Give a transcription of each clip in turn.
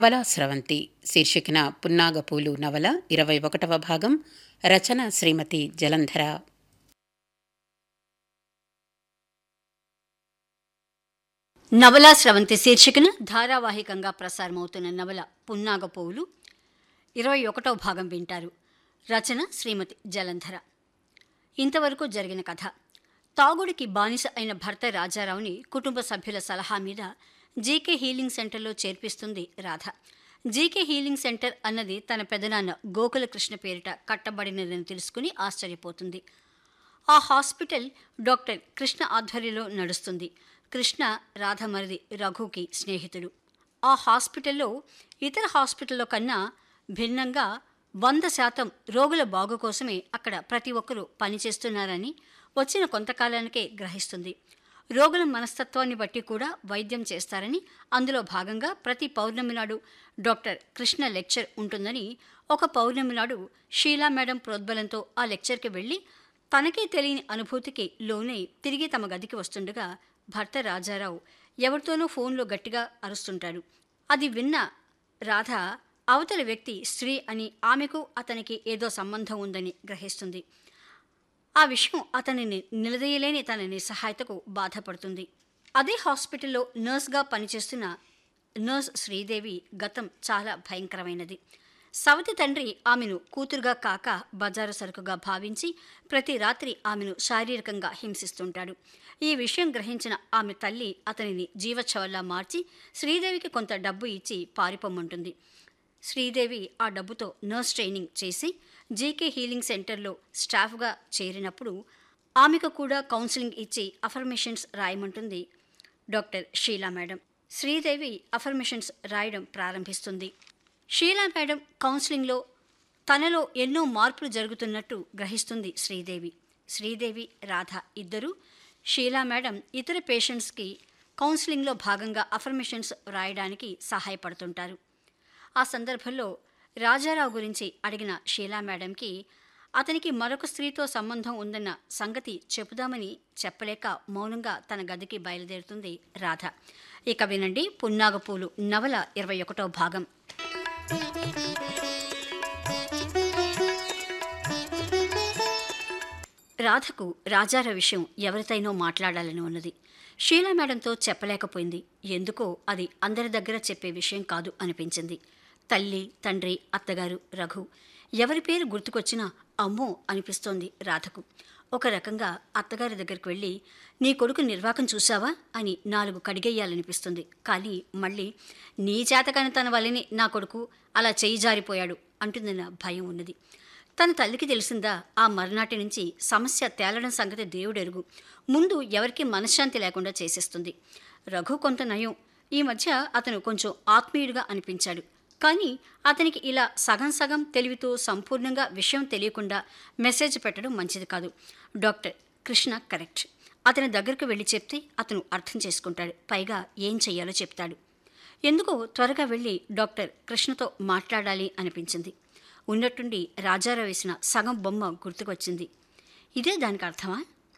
నవలా స్రవంతి శీర్షికన పున్నాగపూలు నవల 21వ భాగం. రచన శ్రీమతి జలంధర. నవలా స్రవంతి శీర్షికన ధారావాహికంగా ప్రసారమవుతున్న నవల పున్నాగపూలు 21వ భాగం వింటారు. రచన శ్రీమతి జలంధర. ఇంతవరకు జరిగిన కథ. తాగుడికి బానిస అయిన భర్త రాజారావుని కుటుంబ సభ్యుల సలహా మీద జీకే హీలింగ్ సెంటర్లో చేర్పిస్తుంది రాధ. జీకే హీలింగ్ సెంటర్ అన్నది తన పెదనాన్న గోకులకృష్ణ పేరిట కట్టబడినదని తెలుసుకుని ఆశ్చర్యపోతుంది. ఆ హాస్పిటల్ డాక్టర్ కృష్ణ ఆధ్వర్యంలో నడుస్తుంది. కృష్ణ రాధ మరిది రఘుకి స్నేహితుడు. ఆ హాస్పిటల్లో ఇతర హాస్పిటల్లో కన్నా భిన్నంగా 100% రోగుల బాగు కోసమే అక్కడ ప్రతి ఒక్కరూ పనిచేస్తున్నారని వచ్చిన కొంతకాలానికే గ్రహిస్తుంది. రోగుల మనస్తత్వాన్ని బట్టి కూడా వైద్యం చేస్తారని, అందులో భాగంగా ప్రతి పౌర్ణమి నాడు డాక్టర్ కృష్ణ లెక్చర్ ఉంటుందని, ఒక పౌర్ణమి నాడు షీలా మేడం ప్రోద్బలంతో ఆ లెక్చర్కి వెళ్ళి తనకే తెలియని అనుభూతికి లోనై తిరిగి తమ గదికి వస్తుండగా భర్త రాజారావు ఎవరితోనో ఫోన్లో గట్టిగా అరుస్తుంటాడు. అది విన్న రాధ అవతలి వ్యక్తి స్త్రీ అని, ఆమెకు అతనికి ఏదో సంబంధం ఉందని గ్రహిస్తుంది. ఆ విషయం అతనిని నిలదీయలేని తన నిస్సహాయతకు బాధపడుతుంది. అదే హాస్పిటల్లో నర్స్గా పనిచేస్తున్న నర్స్ శ్రీదేవి గతం చాలా భయంకరమైనది. సవతి తండ్రి ఆమెను కూతురుగా కాక బజారు సరుకుగా భావించి ప్రతి రాత్రి ఆమెను శారీరకంగా హింసిస్తుంటాడు. ఈ విషయం గ్రహించిన ఆమె తల్లి అతనిని జీవచ్ఛవల్లా మార్చి శ్రీదేవికి కొంత డబ్బు ఇచ్చి పారిపోమ్మంటుంది. శ్రీదేవి ఆ డబ్బుతో నర్స్ ట్రైనింగ్ చేసి జీకే హీలింగ్ సెంటర్లో స్టాఫ్గా చేరినప్పుడు ఆమెకు కూడా కౌన్సిలింగ్ ఇచ్చి affirmations రాయమంటుంది doctor Sheela madam. Sridevi affirmations రాయడం ప్రారంభిస్తుంది. షీలా మేడం కౌన్సిలింగ్లో తనలో ఎన్నో మార్పులు జరుగుతున్నట్టు గ్రహిస్తుంది శ్రీదేవి. శ్రీదేవి, రాధ ఇద్దరూ షీలా మేడం ఇతర పేషెంట్స్కి కౌన్సిలింగ్లో భాగంగా అఫర్మేషన్స్ రాయడానికి సహాయపడుతుంటారు. ఆ సందర్భంలో రాజారావు గురించి అడిగిన షీలా మేడంకి అతనికి మరొక స్త్రీతో సంబంధం ఉందన్న సంగతి చెబుదామని చెప్పలేక మౌనంగా తన గదికి బయలుదేరుతుంది రాధ. ఇక వినండి పున్నాగపూలు నవల 21వ భాగం. రాధకు రాజారావు విషయం ఎవరితోనో మాట్లాడాలని ఉన్నది. షీలా మేడంతో చెప్పలేకపోయింది. ఎందుకో అది అందరి దగ్గర చెప్పే విషయం కాదు అనిపించింది. తల్లి, తండ్రి, అత్తగారు, రఘు ఎవరి పేరు గుర్తుకొచ్చినా అమ్మో అనిపిస్తోంది రాధకు. ఒక రకంగా అత్తగారి దగ్గరికి వెళ్ళి నీ కొడుకు నిర్వాకం చూసావా అని 4 కడిగేయాలనిపిస్తుంది. కానీ మళ్ళీ నీ చేతకాని తన వల్లనే నా కొడుకు అలా చేయి జారిపోయాడు అంటుందన్న భయం ఉన్నది. తన తల్లికి తెలిసిందా ఆ మర్నాటి నుంచి సమస్య తేలడం సంగతి దేవుడెరుగు. ముందు ఎవరికీ మనశ్శాంతి లేకుండా చేసేస్తుంది. రఘు కొంత నయం. ఈ మధ్య అతను కొంచెం ఆత్మీయుడిగా అనిపించాడు. కానీ అతనికి ఇలా సగం సగం తెలివితో సంపూర్ణంగా విషయం తెలియకుండా మెసేజ్ పెట్టడం మంచిది కాదు. Doctor Krishna correct. అతని దగ్గరకు వెళ్ళి చెప్తే అతను అర్థం చేసుకుంటాడు. పైగా ఏం చెయ్యాలో చెప్తాడు. ఎందుకో త్వరగా వెళ్ళి డాక్టర్ కృష్ణతో మాట్లాడాలి అనిపించింది. ఉన్నట్టుండి రాజారావు వేసిన సగం బొమ్మ గుర్తుకొచ్చింది. ఇదే దానికి అర్థమా?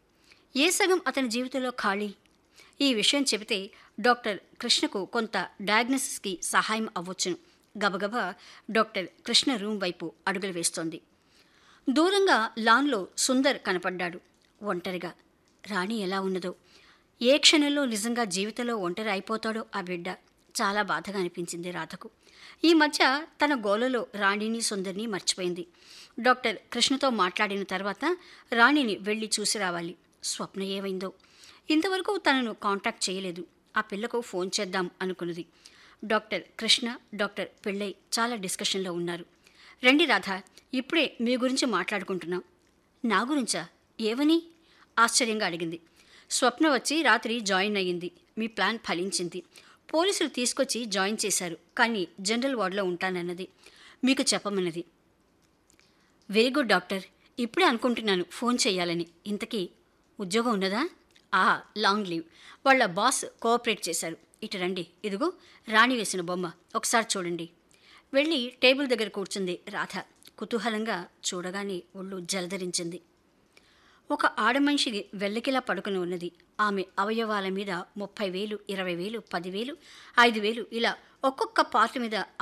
ఏ సగం అతని జీవితంలో ఖాళీ? ఈ విషయం చెబితే డాక్టర్ కృష్ణకు కొంత డయాగ్నోసిస్కి సహాయం అవ్వొచ్చును. గబగబా డాక్టర్ కృష్ణ రూమ్ వైపు అడుగులు వేస్తోంది. దూరంగా లాన్లో సుందర్ కనపడ్డాడు. ఒంటరిగా. రాణి ఎలా ఉన్నదో, ఏ క్షణంలో నిజంగా జీవితంలో ఒంటరి అయిపోతాడో ఆ బిడ్డ. చాలా బాధగా అనిపించింది రాధకు. ఈ మధ్య తన గోలలో రాణిని, సుందర్ని మర్చిపోయింది. డాక్టర్ కృష్ణతో మాట్లాడిన తర్వాత రాణిని వెళ్ళి చూసి రావాలి. స్వప్న ఏమైందో? ఇంతవరకు తనను కాంటాక్ట్ చేయలేదు. ఆ పిల్లకు ఫోన్ చేద్దాం అనుకున్నది. డాక్టర్ కృష్ణ, డాక్టర్ పిళ్ళై చాలా డిస్కషన్లో ఉన్నారు. రండి రాధ, ఇప్పుడే మీ గురించి మాట్లాడుకుంటున్నాం. నా గురించా? ఏవని? ఆశ్చర్యంగా అడిగింది. స్వప్న వచ్చి రాత్రి జాయిన్ అయ్యింది. మీ ప్లాన్ ఫలించింది. పోలీసులు తీసుకొచ్చి జాయిన్ చేశారు. కానీ జనరల్ వార్డులో ఉంటానన్నది. మీకు చెప్పమన్నది. Very good doctor. ఇప్పుడే అనుకుంటున్నాను ఫోన్ చేయాలని. ఇంతకీ ఉద్యోగం ఉన్నదా? Long leave. వాళ్ళ బాస్ కోఆపరేట్ చేశారు. ఇటు రండి. ఇదిగో రాణి వేసిన బొమ్మ, ఒకసారి చూడండి. వెళ్ళి టేబుల్ దగ్గర కూర్చుంది రాధ. కుతూహలంగా చూడగానే ఒళ్ళు జలధరించింది. ఒక ఆడమనిషి వెల్లకిలా పడుకుని ఉన్నది. ఆమె అవయవాల మీద 30,000, 20,000, 10,000, 5,000 ఇలా ఒక్కొక్క పార్ట్ మీద